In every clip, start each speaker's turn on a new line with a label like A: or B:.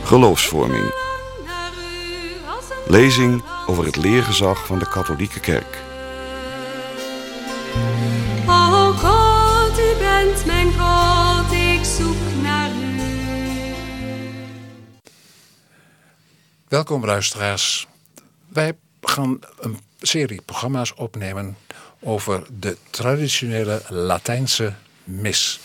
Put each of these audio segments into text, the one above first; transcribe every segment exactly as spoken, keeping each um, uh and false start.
A: Geloofsvorming. Lezing over het leergezag van de katholieke kerk.
B: O God, u bent mijn God, ik zoek naar u.
C: Welkom luisteraars. Wij gaan een serie programma's opnemen over de traditionele Latijnse mis.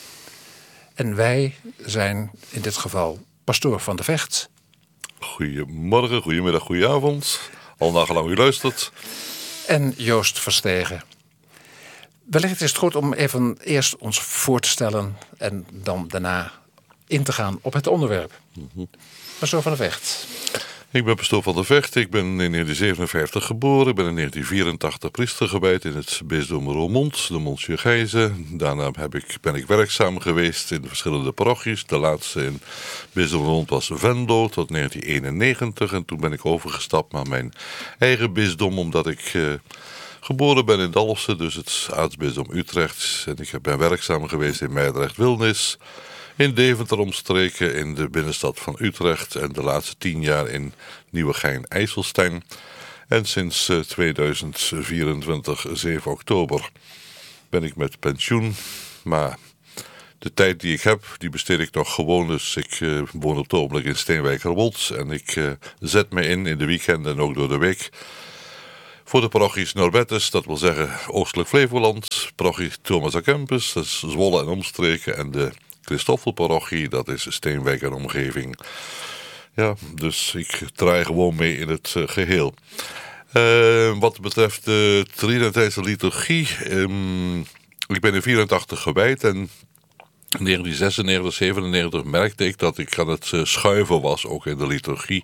C: En wij zijn in dit geval pastoor Van de Vecht.
D: Goedemorgen, goedemiddag, goedenavond. Al nagelang u luistert.
C: En Joost Verstegen. Wellicht is het goed om even eerst ons voor te stellen en dan daarna in te gaan op het onderwerp. Mm-hmm. Pastoor Van de Vecht.
D: Ik ben pastoor Van de Vecht. Ik ben in negentien zevenenvijftig geboren. Ik ben in negentien vierentachtig priester gewijd in het bisdom Roermond, de Monsieur Gijze. Daarna heb ik, ben ik werkzaam geweest in de verschillende parochies. De laatste in bisdom Roermond was Venlo tot negentien eenennegentig. En toen ben ik overgestapt naar mijn eigen bisdom, omdat ik uh, geboren ben in Dalfsen, dus het aartsbisdom Utrecht. En ik ben werkzaam geweest in Meidrecht-Wilnis, in Deventer omstreken, in de binnenstad van Utrecht en de laatste tien jaar in Nieuwegein-IJsselstein. En sinds uh, tweeduizend vierentwintig, zeven oktober, ben ik met pensioen. Maar de tijd die ik heb, die besteed ik nog gewoon. Dus ik uh, woon op het ogenblik in Steenwijkerwold en ik uh, zet me in in de weekenden en ook door de week voor de parochies Norbertus, dat wil zeggen Oostelijk Flevoland, parochie Thomas à Kempis, dat is Zwolle en omstreken, en de Christoffelparochie, dat is Steenwijk en omgeving. Ja, dus ik draai gewoon mee in het uh, geheel. Uh, wat betreft de Trinitijnse liturgie, um, ik ben in vierentachtig gewijd en in negentien zesennegentig, zevenennegentig merkte ik dat ik aan het uh, schuiven was, ook in de liturgie.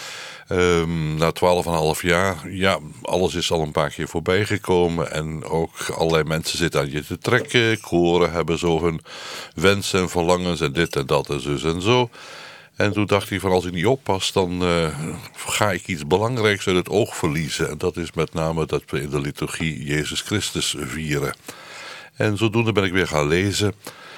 D: Um, na twaalf en een half jaar, ja, alles is al een paar keer voorbij gekomen en ook allerlei mensen zitten aan je te trekken. Koren hebben zo hun wensen en verlangens en dit en dat en zus en zo. En toen dacht ik van, als ik niet oppas, dan uh, ga ik iets belangrijks uit het oog verliezen. En dat is met name dat we in de liturgie Jezus Christus vieren. En zodoende ben ik weer gaan lezen.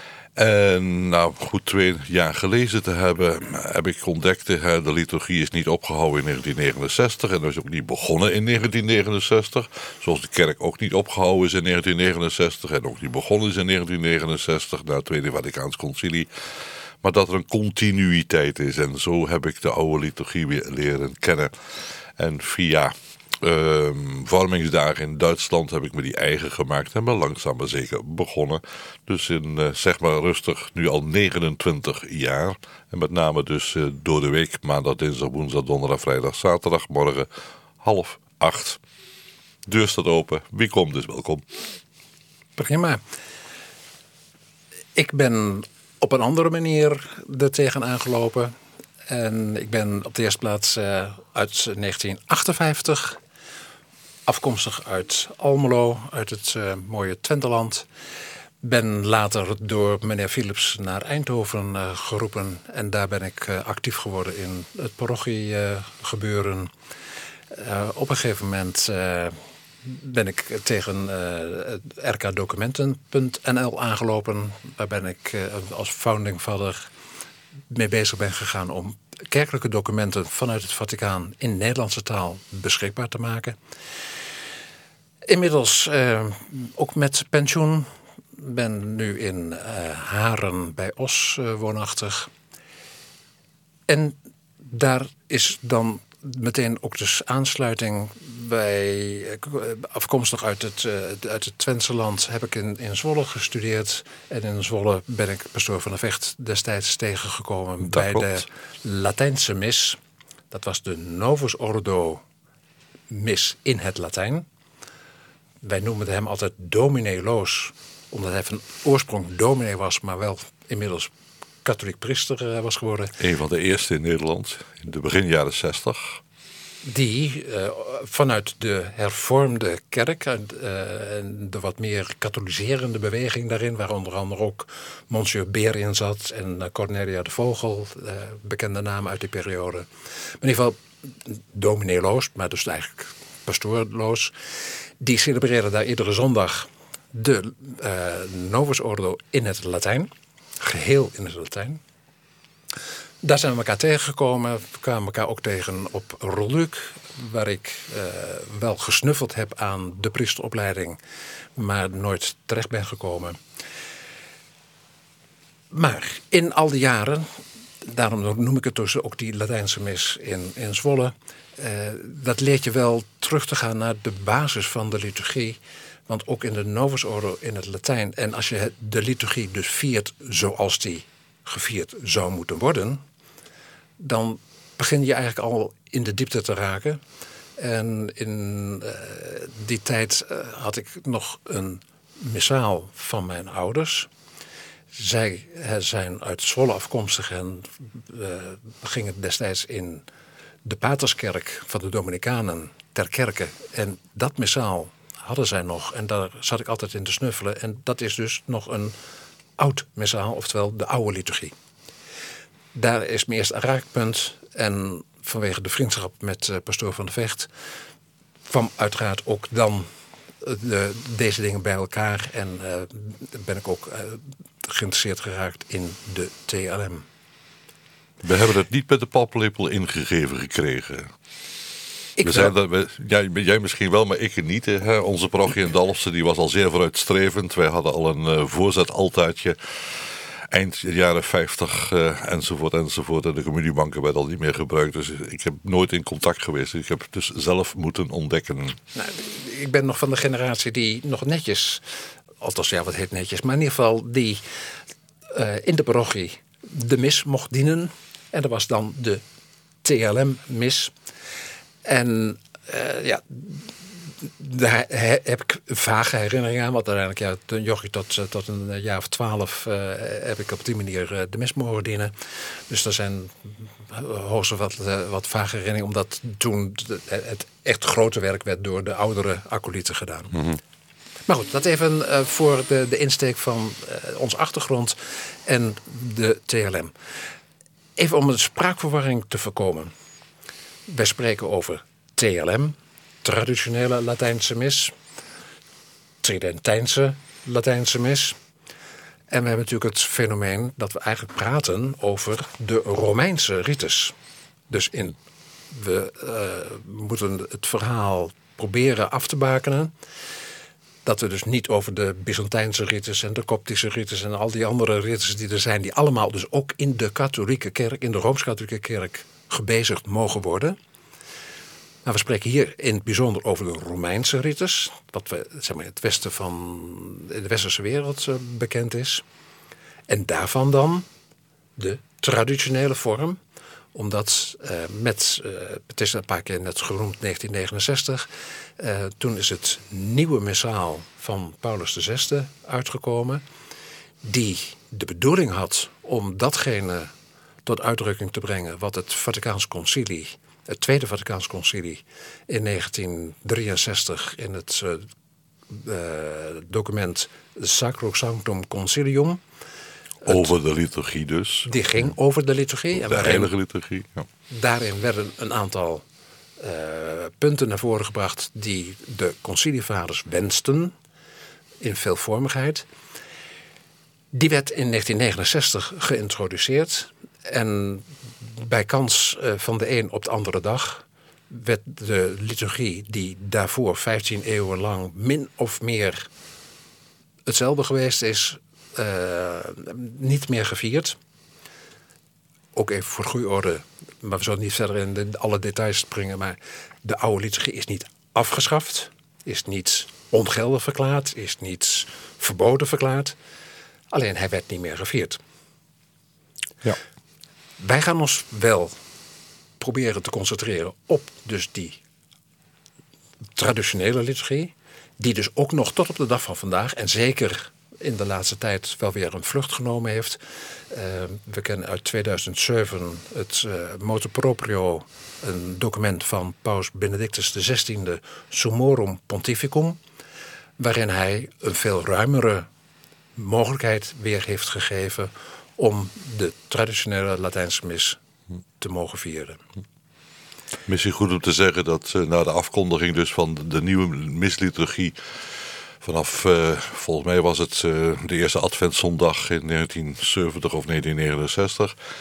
D: En nou, goed twee jaar gelezen te hebben, heb ik ontdekt, hè, de liturgie is niet opgehouden in negentien negenenzestig en dat is ook niet begonnen in negentien negenenzestig. Zoals de kerk ook niet opgehouden is in negentien negenenzestig en ook niet begonnen is in negentien negenenzestig, na het Tweede Vaticaans Concilie. Maar dat er een continuïteit is en zo heb ik de oude liturgie weer leren kennen. En via Uh, vormingsdagen in Duitsland heb ik me die eigen gemaakt en ben langzaam maar zeker begonnen. Dus in uh, zeg maar rustig nu al negenentwintig jaar. En met name dus uh, door de week, maandag, dinsdag, woensdag, donderdag, vrijdag, zaterdag, morgen half acht. Deur staat open, wie komt dus welkom.
C: Prima. Ik ben op een andere manier er tegenaan gelopen. En ik ben op de eerste plaats uh, uit negentien achtenvijftig, afkomstig uit Almelo, uit het uh, mooie Twenteland. Ben later door meneer Philips naar Eindhoven uh, geroepen en daar ben ik uh, actief geworden in het parochiegebeuren. Uh, uh, op een gegeven moment uh, ben ik tegen uh, r k documenten punt n l aangelopen, waar ben ik uh, als founding father mee bezig ben gegaan om kerkelijke documenten vanuit het Vaticaan in Nederlandse taal beschikbaar te maken. Inmiddels uh, ook met pensioen. Ben nu in uh, Haren bij Os uh, woonachtig. En daar is dan meteen ook dus aansluiting bij, afkomstig uit het, uh, uit het Twentse land, heb ik in, in Zwolle gestudeerd. En in Zwolle ben ik pastoor Van de Vecht destijds tegengekomen dat bij klopt. De Latijnse mis. Dat was de Novus Ordo mis in het Latijn. Wij noemen hem altijd dominee Loos, omdat hij van oorsprong dominee was, maar wel inmiddels katholiek priester was geworden.
D: Een van de eerste in Nederland, in de begin jaren zestig.
C: Die uh, vanuit de hervormde kerk en uh, de wat meer katholiserende beweging daarin, waar onder andere ook Monsieur Beer in zat en uh, Cornelia de Vogel, uh, bekende namen uit die periode. Maar in ieder geval dominee Loos, maar dus eigenlijk pastoor Loos, die celebreerden daar iedere zondag de uh, Novus Ordo in het Latijn. Geheel in het Latijn. Daar zijn we elkaar tegengekomen. We kwamen elkaar ook tegen op Rolluc, waar ik uh, wel gesnuffeld heb aan de priesteropleiding, maar nooit terecht ben gekomen. Maar in al die jaren, daarom noem ik het dus ook die Latijnse mis in, in Zwolle, uh, dat leert je wel terug te gaan naar de basis van de liturgie. Want ook in de Novus Ordo in het Latijn, en als je de liturgie dus viert zoals die gevierd zou moeten worden, dan begin je eigenlijk al in de diepte te raken. En in uh, die tijd uh, had ik nog een missaal van mijn ouders. Zij uh, zijn uit Zwolle afkomstig en uh, gingen destijds in de Paterskerk van de Dominicanen ter kerke. En dat missaal hadden zij nog en daar zat ik altijd in te snuffelen. En dat is dus nog een oud missaal, oftewel de oude liturgie. Daar is mijn eerste raakpunt. En vanwege de vriendschap met uh, pastoor Van de Vecht kwam uiteraard ook dan uh, de, deze dingen bij elkaar. En uh, ben ik ook uh, geïnteresseerd geraakt in de T L M.
D: We hebben het niet met de paplepel ingegeven gekregen.
C: Ik
D: we zijn dat, we, jij, jij misschien wel, maar ik niet. Hè? Onze parochie in Dalfsen die was al zeer vooruitstrevend. Wij hadden al een uh, voorzetaltaartje. Eind jaren vijftig uh, enzovoort enzovoort. En de communiebanken werden al niet meer gebruikt. Dus ik heb nooit in contact geweest. Ik heb het dus zelf moeten ontdekken.
C: Nou, ik ben nog van de generatie die nog netjes, althans ja wat heet netjes, maar in ieder geval die uh, in de parochie de mis mocht dienen. En dat was dan de T L M-mis. En uh, ja, daar heb ik vage herinneringen aan. Want uiteindelijk, ja, toen jochie tot, tot een jaar of twaalf uh, heb ik op die manier uh, de mis mogen dienen. Dus er zijn hoogstens wat, uh, wat vage herinneringen. Omdat toen het echt grote werk werd door de oudere acolyten gedaan. Mm-hmm. Maar goed, dat even uh, voor de, de insteek van uh, onze achtergrond en de T L M. Even om de spraakverwarring te voorkomen. Wij spreken over T L M, traditionele Latijnse mis, Tridentijnse Latijnse mis. En we hebben natuurlijk het fenomeen dat we eigenlijk praten over de Romeinse rites. Dus in, we uh, moeten het verhaal proberen af te bakenen. Dat we dus niet over de Byzantijnse rites en de Koptische rites en al die andere rites die er zijn, die allemaal dus ook in de katholieke kerk, in de Rooms-Katholieke kerk gebezigd mogen worden. Maar we spreken hier in het bijzonder over de Romeinse rites, wat we, zeg maar, het westen van in de westerse wereld uh, bekend is. En daarvan dan de traditionele vorm, omdat uh, met, uh, het is een paar keer net genoemd, negentien negenenzestig, uh, toen is het nieuwe missaal van Paulus de Zesde uitgekomen, die de bedoeling had om datgene tot uitdrukking te brengen wat het Vaticaans Concilie, het Tweede Vaticaans Concilie in negentien drieënzestig in het uh, uh, document Sacrosanctum Concilium.
D: Over de liturgie dus.
C: Die ging over de liturgie.
D: De heilige liturgie, ja.
C: Daarin werden een aantal uh, punten naar voren gebracht die de concilievaders wensten in veelvormigheid. Die werd in negentien negenenzestig geïntroduceerd. En bij kans uh, van de een op de andere dag werd de liturgie die daarvoor vijftien eeuwen lang min of meer hetzelfde geweest is, Uh, niet meer gevierd. Ook even voor goede maar we zullen niet verder in de, alle details springen, maar de oude liturgie is niet afgeschaft, is niet ongeldig verklaard, is niet verboden verklaard. Alleen hij werd niet meer gevierd.
D: Ja.
C: Wij gaan ons wel proberen te concentreren op dus die traditionele liturgie, die dus ook nog tot op de dag van vandaag en zeker in de laatste tijd wel weer een vlucht genomen heeft. Uh, we kennen uit tweeduizend zeven het uh, motu proprio, een document van Paus Benedictus de zestiende, Summorum Pontificum, waarin hij een veel ruimere mogelijkheid weer heeft gegeven om de traditionele Latijnse mis te mogen vieren.
D: Misschien goed om te zeggen dat uh, na de afkondiging dus van de, de nieuwe misliturgie vanaf, uh, volgens mij was het uh, de eerste adventszondag in negentien zeventig of negentien negenenzestig.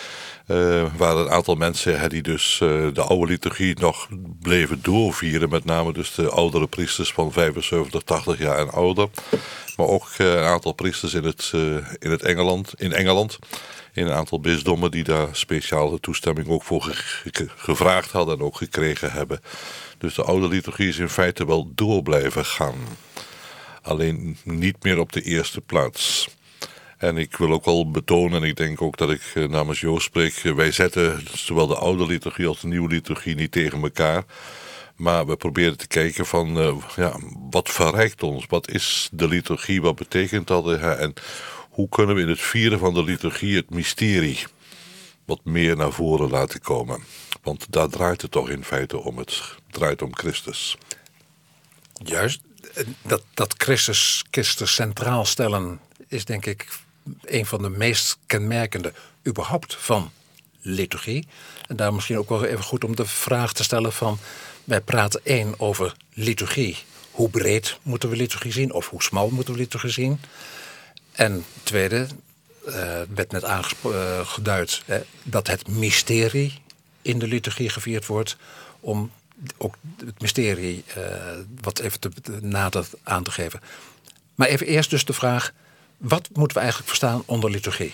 D: Uh, waren een aantal mensen hè, die dus uh, de oude liturgie nog bleven doorvieren. Met name dus de oudere priesters van vijfenzeventig, tachtig jaar en ouder. Maar ook uh, een aantal priesters in, het, uh, in, het Engeland, in Engeland. In een aantal bisdommen die daar speciale toestemming ook voor ge- ge- gevraagd hadden en ook gekregen hebben. Dus de oude liturgie is in feite wel door blijven gaan. Alleen niet meer op de eerste plaats. En ik wil ook wel betonen, en ik denk ook dat ik uh, namens Joost spreek, uh, wij zetten zowel de oude liturgie als de nieuwe liturgie niet tegen elkaar. Maar we proberen te kijken van, uh, ja, wat verrijkt ons? Wat is de liturgie? Wat betekent dat? Uh, en hoe kunnen we in het vieren van de liturgie het mysterie wat meer naar voren laten komen? Want daar draait het toch in feite om. Het draait om Christus.
C: Juist, dat, dat Christus, Christus centraal stellen is denk ik een van de meest kenmerkende überhaupt van liturgie. En daar misschien ook wel even goed om de vraag te stellen van, wij praten één over liturgie. Hoe breed moeten we liturgie zien of hoe smal moeten we liturgie zien? En tweede, uh, werd net aangeduid, uh, dat het mysterie in de liturgie gevierd wordt, om ook het mysterie uh, wat even te, te nader aan te geven. Maar even eerst dus de vraag, wat moeten we eigenlijk verstaan onder liturgie?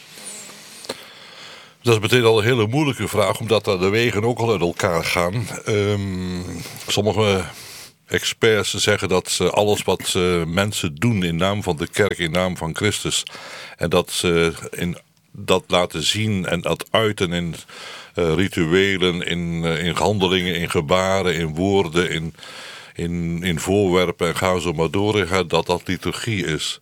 D: Dat is meteen al een hele moeilijke vraag, omdat daar de wegen ook al uit elkaar gaan. Um, sommige experts zeggen dat uh, alles wat uh, mensen doen in naam van de kerk, in naam van Christus, en dat ze in dat laten zien en dat uiten in uh, rituelen, in, uh, in handelingen, in gebaren, in woorden, in, in, in voorwerpen en ga zo maar door, dat dat liturgie is.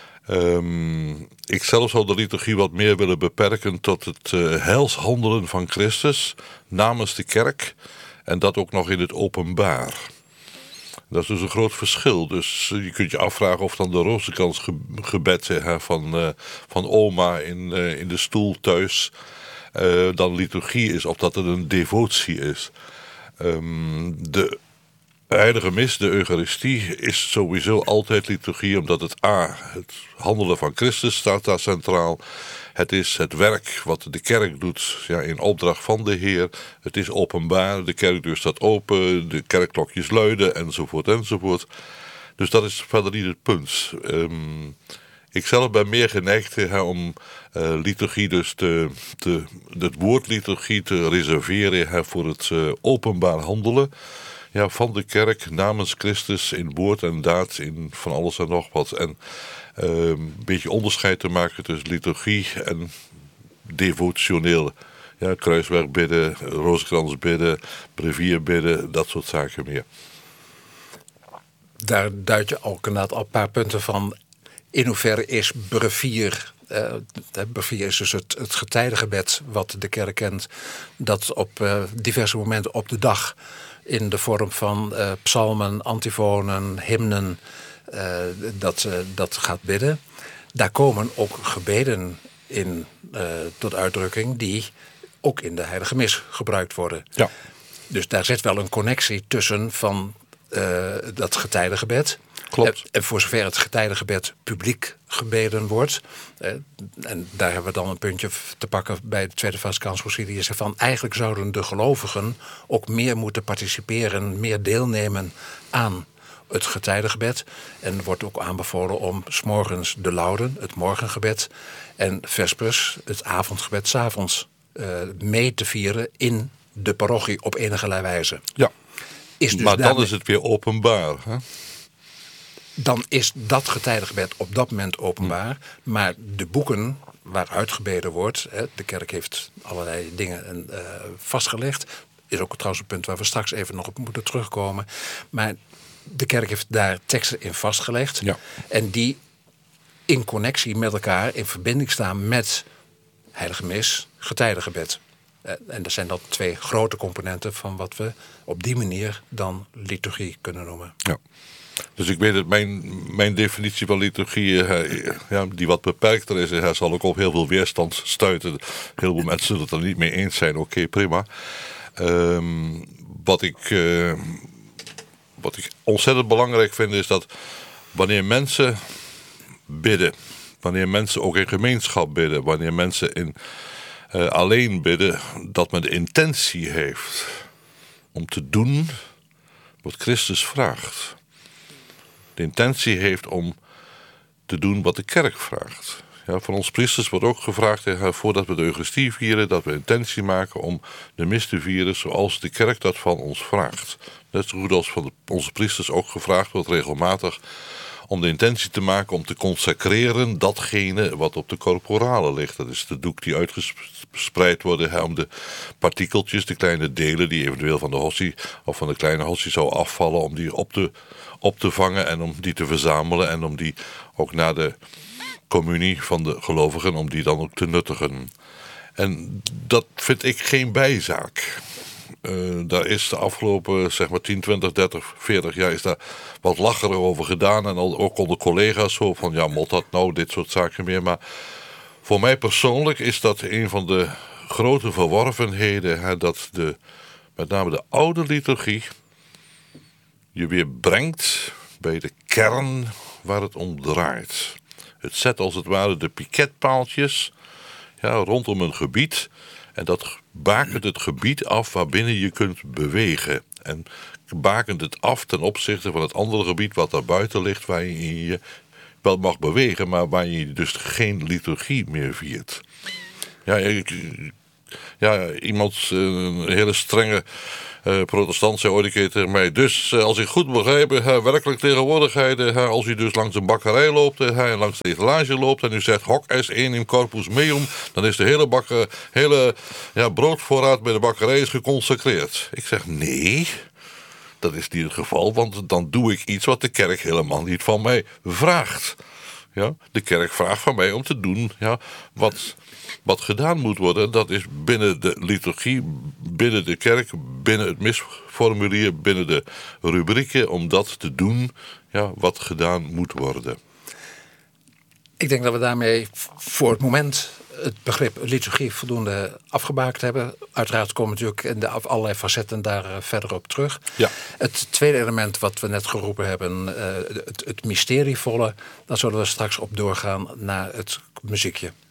D: Um, ik zelf zou de liturgie wat meer willen beperken tot het uh, heilshandelen van Christus namens de kerk en dat ook nog in het openbaar. Dat is dus een groot verschil. Dus je kunt je afvragen of dan de Rozenkransgebed hè, van, uh, van oma in, uh, in de stoel thuis uh, dan liturgie is, of dat het een devotie is. Um, de heilige mis, de Eucharistie, is sowieso altijd liturgie, omdat het A, het handelen van Christus staat daar centraal. Het is het werk wat de kerk doet ja, in opdracht van de Heer. Het is openbaar, de kerkdeur staat open, de kerkklokjes luiden, enzovoort, enzovoort. Dus dat is verder niet het punt. Um, ik zelf ben meer geneigd hè, om uh, liturgie, dus te, te, het woord liturgie te reserveren hè, voor het uh, openbaar handelen. Ja, van de kerk namens Christus in woord en daad, in van alles en nog wat. En uh, een beetje onderscheid te maken tussen liturgie en devotioneel. Ja, kruiswerk bidden, rozenkrans bidden, brevier bidden, dat soort zaken meer.
C: Daar duid je ook inderdaad al een paar punten van. In hoeverre is brevier, uh, brevier is dus het, het getijdengebed wat de kerk kent, dat op uh, diverse momenten op de dag in de vorm van uh, psalmen, antifonen, hymnen, uh, dat, uh, dat gaat bidden. Daar komen ook gebeden in uh, tot uitdrukking die ook in de heilige mis gebruikt worden. Ja. Dus daar zit wel een connectie tussen van uh, dat getijdengebed.
D: Klopt.
C: En, en voor zover het getijdengebed publiek gebeden wordt, eh, en daar hebben we dan een puntje te pakken bij het Tweede Vaticaans Concilie, is van eigenlijk zouden de gelovigen ook meer moeten participeren, meer deelnemen aan het getijdengebed. En er wordt ook aanbevolen om 's morgens de Lauden, het morgengebed, en Vespers, het avondgebed, 's avonds uh, mee te vieren in de parochie op enige wijze.
D: Ja,
C: is dus
D: maar dan
C: daarmee,
D: is het weer openbaar, hè?
C: Dan is dat getijdengebed op dat moment openbaar. Hm. Maar de boeken waaruit gebeden wordt, hè, de kerk heeft allerlei dingen uh, vastgelegd. Is ook trouwens een punt waar we straks even nog op moeten terugkomen. Maar de kerk heeft daar teksten in vastgelegd. Ja. En die in connectie met elkaar, in verbinding staan met heilige mis, getijdengebed. Uh, en dat zijn dan twee grote componenten van wat we op die manier dan liturgie kunnen noemen.
D: Ja. Dus ik weet dat mijn, mijn definitie van liturgie, uh, ja, die wat beperkter is, uh, zal ook op heel veel weerstand stuiten. Heel veel mensen zullen het er niet mee eens zijn, oké, okay, prima. Um, wat, ik, uh, wat ik ontzettend belangrijk vind is dat wanneer mensen bidden, wanneer mensen ook in gemeenschap bidden, wanneer mensen in Uh, alleen bidden dat men de intentie heeft om te doen wat Christus vraagt. De intentie heeft om te doen wat de kerk vraagt. Ja, van ons priesters wordt ook gevraagd, hè, voordat we de Eucharistie vieren, dat we intentie maken om de mis te vieren zoals de kerk dat van ons vraagt. Net zo goed als van de, onze priesters ook gevraagd wordt regelmatig om de intentie te maken om te consacreren datgene wat op de corporale ligt. Dat is de doek die uitgespreid worden, hè, om de partikeltjes, de kleine delen die eventueel van de hostie of van de kleine hostie zou afvallen, om die op te, op te vangen en om die te verzamelen en om die ook na de communie van de gelovigen, om die dan ook te nuttigen. En dat vind ik geen bijzaak. Uh, daar is de afgelopen zeg maar tien, twintig, dertig, veertig jaar is daar wat lacherig over gedaan. En al, ook onder collega's zo van, ja, mot dat nou, dit soort zaken meer. Maar voor mij persoonlijk is dat een van de grote verworvenheden, hè, dat de, met name de oude liturgie je weer brengt bij de kern waar het om draait. Het zet als het ware de piketpaaltjes, ja, rondom een gebied. En dat bakent het gebied af waarbinnen je kunt bewegen. En bakent het af ten opzichte van het andere gebied wat daar buiten ligt, waar je je wel mag bewegen, maar waar je dus geen liturgie meer viert. Ja, ik, ja iemand, een hele strenge Uh, protestant zei ooit een keer tegen mij, dus uh, als ik goed begrijp, uh, werkelijk tegenwoordigheid, uh, als u dus langs een bakkerij loopt uh, en langs de etalage loopt en u zegt hoc est enim corpus meum, dan is de hele, bakker, hele ja, broodvoorraad bij de bakkerij is geconsecreerd. Ik zeg nee, dat is niet het geval, want dan doe ik iets wat de kerk helemaal niet van mij vraagt. Ja, de kerk vraagt van mij om te doen, ja, wat, wat gedaan moet worden. Dat is binnen de liturgie, binnen de kerk, binnen het misformulier, binnen de rubrieken, om dat te doen, ja, wat gedaan moet worden.
C: Ik denk dat we daarmee voor het moment het begrip liturgie voldoende afgebakend hebben. Uiteraard komen we natuurlijk in de allerlei facetten daar uh, verder op terug.
D: Ja.
C: Het tweede element wat we net geroepen hebben, uh, het, het mysterievolle, daar zullen we straks op doorgaan naar het muziekje.